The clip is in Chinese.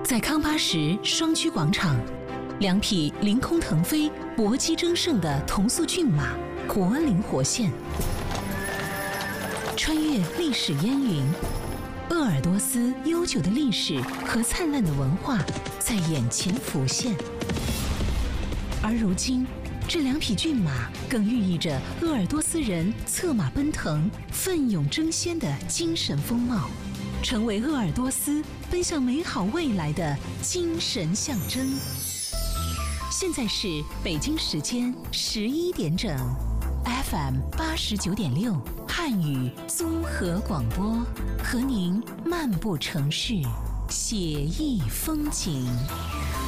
在康巴什双曲广场，两匹凌空腾飞、搏击争胜的同速骏马活灵活现，穿越历史烟云，鄂尔多斯悠久的历史和灿烂的文化在眼前浮现。而如今，这两匹骏马更寓意着鄂尔多斯人策马奔腾、奋勇争先的精神风貌，成为鄂尔多斯奔向美好未来的精神象征。现在是北京时间11点整 ，FM 89.6汉语综合广播，和您漫步城市，写意风景。